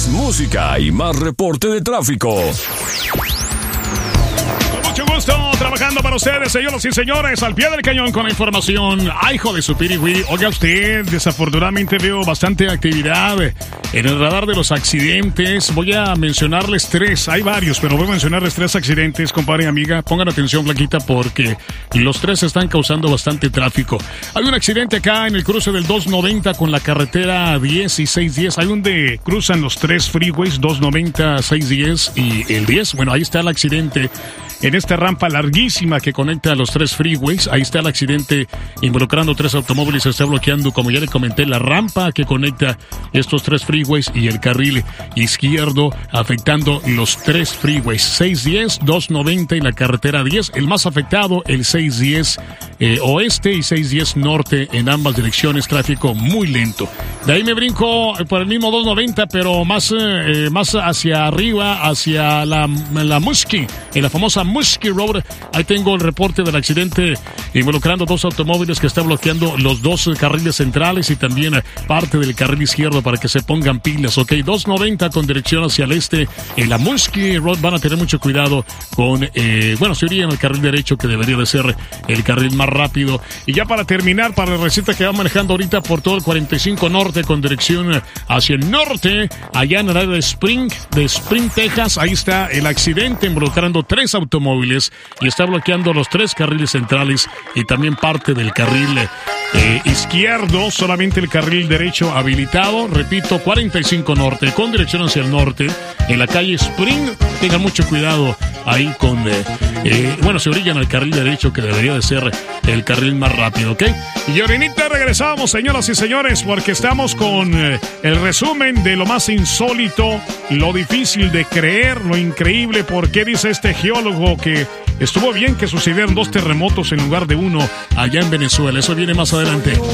Más música y más reporte de tráfico. Mucho gusto trabajando para ustedes, señoras y señores, al pie del cañón con la información. ¡Ay, hijo de su pirigüí! Oiga usted, desafortunadamente veo bastante actividad en el radar de los accidentes. Voy a mencionarles tres, hay varios, pero voy a mencionarles tres accidentes, compadre y amiga. Pongan atención, Blanquita, porque los tres están causando bastante tráfico. Hay un accidente acá en el cruce del 290 con la carretera 10 y 610. Hay donde cruzan los tres freeways, 290, 610 y el 10. Bueno, ahí está el accidente. En esta rampa larguísima que conecta a los tres freeways, ahí está el accidente involucrando tres automóviles. Se está bloqueando, como ya le comenté, la rampa que conecta estos tres freeways y el carril izquierdo, afectando los tres freeways, 610, 290 y la carretera 10. El más afectado, el 610 oeste y 610 norte, en ambas direcciones, tráfico muy lento. De ahí me brinco por el mismo 290, pero más hacia arriba, hacia la Muskie, en la famosa Muskie Road. Ahí tengo el reporte del accidente involucrando dos automóviles que está bloqueando los dos carriles centrales y también parte del carril izquierdo para que se pongan pilas, ¿ok? 290 con dirección hacia el este en la Muskie Road. Van a tener mucho cuidado con, se iría en el carril derecho, que debería de ser el carril más rápido. Y ya para terminar, para la receta que va manejando ahorita por todo el 45 norte con dirección hacia el norte, allá en el área de Spring, Texas, ahí está el accidente involucrando tres automóviles y está bloqueando los tres carriles centrales y también parte del carril izquierdo, solamente el carril derecho habilitado. Repito, 45 norte con dirección hacia el norte en la calle Spring. Tengan mucho cuidado ahí con se orillan al carril derecho, que debería de ser el carril más rápido, ¿ok? Y ahorita regresamos, señoras y señores, porque estamos con el resumen de lo más insólito, lo difícil de creer, lo increíble. Porque dice este geólogo que estuvo bien que sucedieran dos terremotos en lugar de uno allá en Venezuela. Eso viene más adelante.